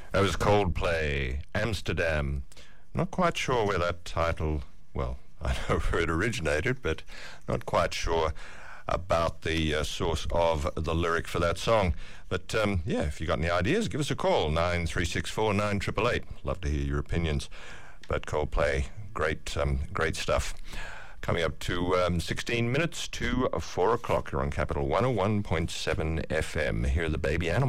That was Coldplay, Amsterdam. Not quite sure where that title, well, I know where it originated, but not quite sure about the source of the lyric for that song. But yeah, if you got any ideas, give us a call, 9364 9888. Love to hear your opinions. But Coldplay, great stuff. Coming up to 16 minutes to 4 o'clock. You're on Capital 101.7 FM. Here are the Baby Animals.